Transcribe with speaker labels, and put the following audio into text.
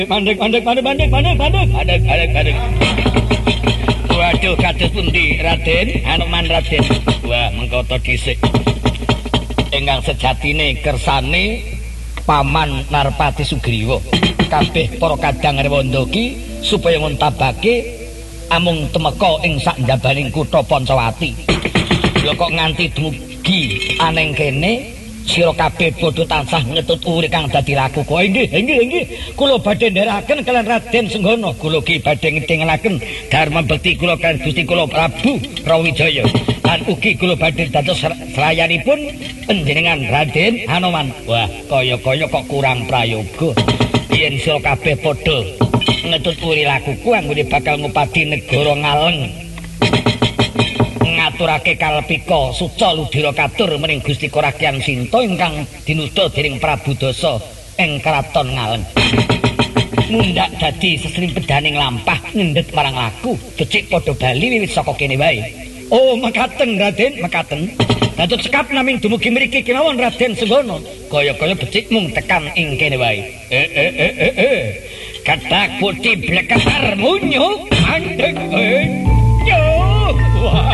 Speaker 1: Mandek. Waduh, kados pundi Raden? Hanuman Raden. Wah, mengko to dhisik. Ingkang sejatine kersane Paman Narpati Sugriwa. Kabeh para kadang rewanda ki supaya nguntabake amung temeka ing sak njabaning kutha Pancawati. Lha kok nganti dumugi aneng kene sira kabeh padha tansah ngetut uri kang dadi laku. Kok inggih. Kula badhe ndherekaken kalian Raden Senggana. Kula ki badhe ngedengelaken dharma bekti kula kalian Gusti kula Prabu Rawijaya. Lan ugi kula badhe dados serayanipun panjenengan Raden Hanuman. Wah, kaya-kaya kok kurang prayoga. Yen sira kabeh padha ngetut uri lakuku anggone bakal ngupadi negara Ngaleng. Ngaturake kalpika suca ludira katur mening Gusti Korakyan Sinta ingkang dinuda dening Prabu Dasa ing Kraton Ngaleng. Mundhak dadi sesrimpedaning lampah ngendhet marang laku, becik padha bali wiwit saka kene wae. Oh, mekaten Raden, mekaten. Dados sekap naming dumugi mriki kemawon Raden Senggana. Kaya-kaya becik mung tekan ing kene wae. Katak putih blekasar munyo mandek. Yo. Wah.